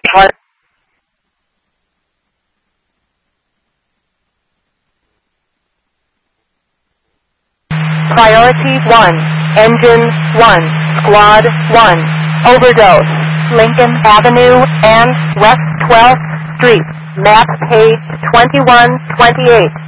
Heart. Priority 1, Engine 1, Squad 1, Overdose, Lincoln Avenue and West 12th Street, map page 2128.